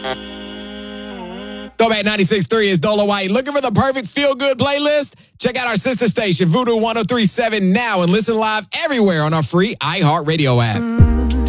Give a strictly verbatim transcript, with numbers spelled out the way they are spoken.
Throwback ninety-six point three is Dola White. Looking for the perfect feel-good playlist? Check out our sister station, Voodoo one oh three point seven now, and listen live everywhere on our free iHeartRadio app.